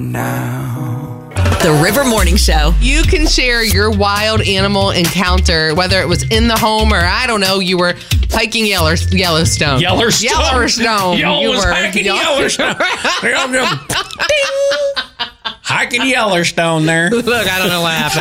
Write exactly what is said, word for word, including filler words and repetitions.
Now. The River Morning Show. You can share your wild animal encounter, whether it was in the home or, I don't know, you were hiking Yeller- Yellowstone. Yellowstone. Yellowstone. Yo you was were hiking Yell- Yellowstone. Hiking Yellowstone there. Look, I don't know what happened.